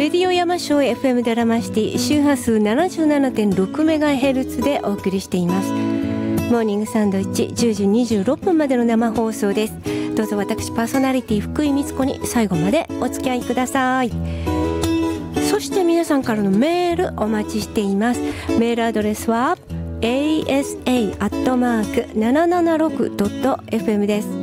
レディオ山椒 FM デラマシティ周波数 77.6MHz でお送りしています。モーニングサンドイッチ10時26分までの生放送です。どうぞ私パーソナリティ福井光子に最後までお付き合いください。そして皆さんからのメールお待ちしています。メールアドレスは asa@776.fm です。